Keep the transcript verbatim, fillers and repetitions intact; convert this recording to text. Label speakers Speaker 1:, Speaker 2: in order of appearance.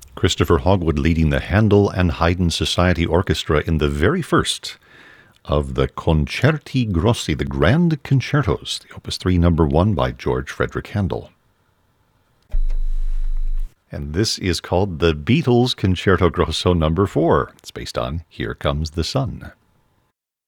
Speaker 1: Christopher Hogwood leading the Handel and Haydn Society Orchestra in the very first of the Concerti Grossi, the Grand Concertos, the Opus three number one by George Frederick Handel. And this is called the Beatles Concerto Grosso number four. It's based on Here Comes the Sun.